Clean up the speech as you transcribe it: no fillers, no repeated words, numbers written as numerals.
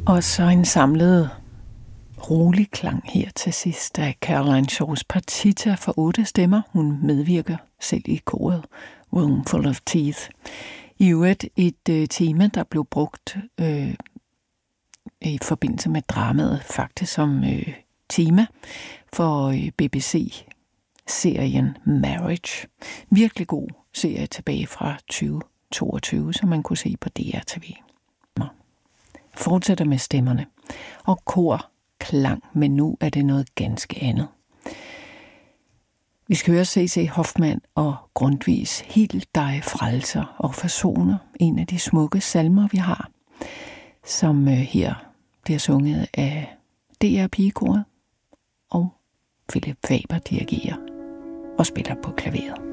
Og så en samlet rolig klang her til sidst af Caroline Shaws Partita for 8 stemmer. Hun medvirker selv i koret Room Full of Teeth. I øvrigt et tema, der blev brugt i forbindelse med dramaet, faktisk som tema for BBC-serien Marriage. Virkelig god serie tilbage fra 2022, som man kunne se på DRTV. Fortsætter med stemmerne og korklang, men nu er det noget ganske andet. Vi skal høre C.C. Hoffmann og Grundtvigs Hil dig frelser og forsoner, en af de smukke salmer, vi har, som her bliver sunget af DR Pigekoret, og Philip Faber dirigerer og spiller på klaveret.